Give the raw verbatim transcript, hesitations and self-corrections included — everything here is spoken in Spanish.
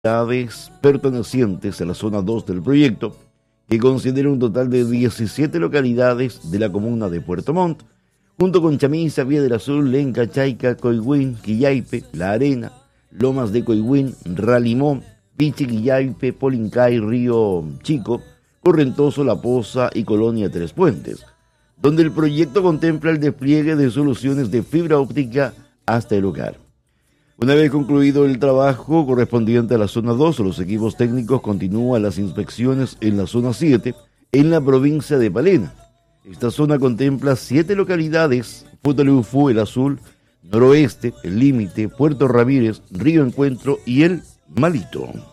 localidades pertenecientes a la zona dos del proyecto, que considera un total de diecisiete localidades de la comuna de Puerto Montt, junto con Chamisa, Villa del Azul, Lenca, Chayca, Coihuín, Quillaipe, La Arena, Lomas de Coihuín, Ralimón, Pichi, Quillaipe, Polincay, Río Chico, Correntoso, La Poza y Colonia Tres Puentes, donde el proyecto contempla el despliegue de soluciones de fibra óptica hasta el hogar. Una vez concluido el trabajo correspondiente a la zona dos, los equipos técnicos continúan las inspecciones en la zona siete, en la provincia de Palena. Esta zona contempla siete localidades: Futaleufú, El Azul, Noroeste, El Límite, Puerto Ramírez, Río Encuentro y El Malito.